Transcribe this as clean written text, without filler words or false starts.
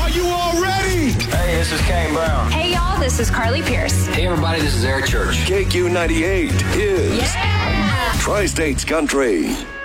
Are you all ready? Hey, this is Kane Brown. Hey, y'all, this is Carly Pierce. Hey, everybody, this is Eric Church. KQ98 is Tri-States Country.